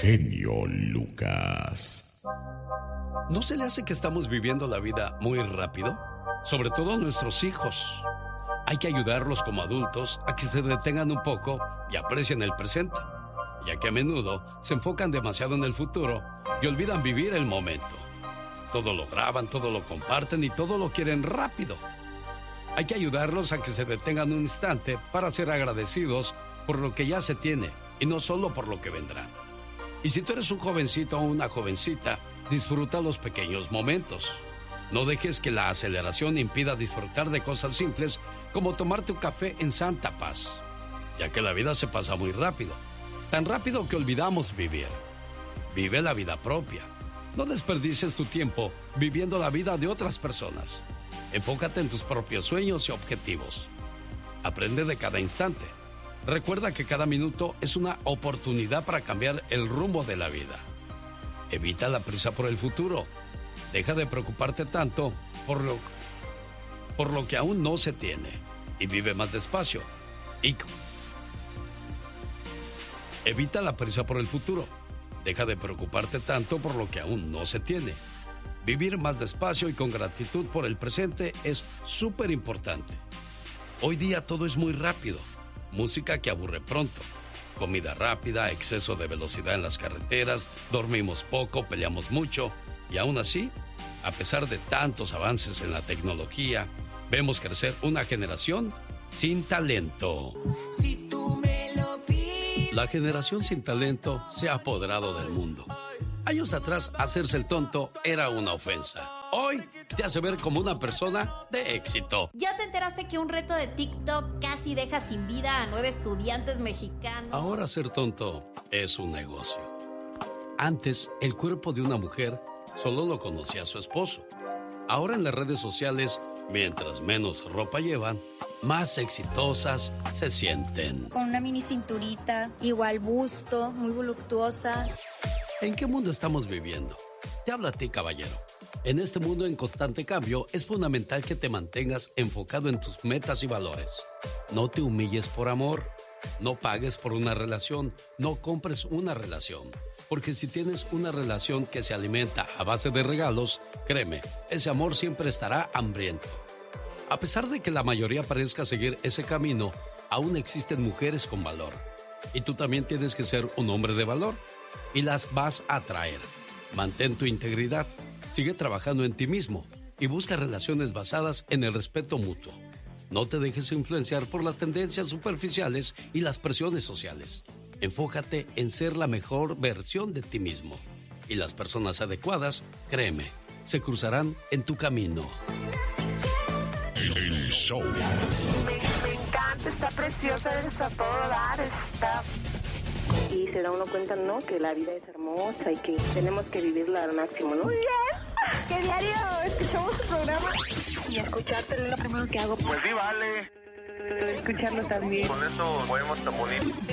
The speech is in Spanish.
genio Lucas. ¿No se le hace que estamos viviendo la vida muy rápido? Sobre todo nuestros hijos. Hay que ayudarlos como adultos a que se detengan un poco y aprecien el presente, ya que a menudo se enfocan demasiado en el futuro y olvidan vivir el momento. Todo lo graban, todo lo comparten y todo lo quieren rápido. Hay que ayudarlos a que se detengan un instante para ser agradecidos por lo que ya se tiene y no solo por lo que vendrá. Y si tú eres un jovencito o una jovencita, disfruta los pequeños momentos. No dejes que la aceleración impida disfrutar de cosas simples como tomarte un café en santa paz, ya que la vida se pasa muy rápido, tan rápido que olvidamos vivir. Vive la vida propia. No desperdicies tu tiempo viviendo la vida de otras personas. Enfócate en tus propios sueños y objetivos. Aprende de cada instante. Recuerda que cada minuto es una oportunidad para cambiar el rumbo de la vida. Evita la prisa por el futuro. Deja de preocuparte tanto por lo que aún no se tiene y vive más despacio. Evita la prisa por el futuro. Deja de preocuparte tanto por lo que aún no se tiene. Vivir más despacio y con gratitud por el presente es súper importante. Hoy día todo es muy rápido. Música que aburre pronto. Comida rápida, exceso de velocidad en las carreteras, dormimos poco, peleamos mucho. Y aún así, a pesar de tantos avances en la tecnología, vemos crecer una generación sin talento. Si tú me lo pides. La generación sin talento se ha apoderado del mundo. Años atrás, hacerse el tonto era una ofensa. Hoy te hace ver como una persona de éxito. ¿Ya te enteraste que un reto de TikTok casi deja sin vida a 9 estudiantes mexicanos? Ahora ser tonto es un negocio. Antes, el cuerpo de una mujer solo lo conocía su esposo. Ahora en las redes sociales, mientras menos ropa llevan, más exitosas se sienten. Con una mini cinturita, igual busto, muy voluptuosa. ¿En qué mundo estamos viviendo? Te habla a ti, caballero. En este mundo en constante cambio, es fundamental que te mantengas enfocado en tus metas y valores. No te humilles por amor. No pagues por una relación. No compres una relación. Porque si tienes una relación que se alimenta a base de regalos, créeme, ese amor siempre estará hambriento. A pesar de que la mayoría parezca seguir ese camino, aún existen mujeres con valor. Y tú también tienes que ser un hombre de valor. Y las vas a atraer. Mantén tu integridad. Sigue trabajando en ti mismo y busca relaciones basadas en el respeto mutuo. No te dejes influenciar por las tendencias superficiales y las presiones sociales. Enfócate en ser la mejor versión de ti mismo. Y las personas adecuadas, créeme, se cruzarán en tu camino. El show. Me encanta, está preciosa, está todo dar, está... Y se da uno cuenta, ¿no?, que la vida es hermosa y que tenemos que vivirla al máximo, ¿no? Muy bien, que diario escuchamos tu programa y escucharte es lo primero que hago. Pues sí, vale. Escucharlo también. Con eso podemos tan bonito.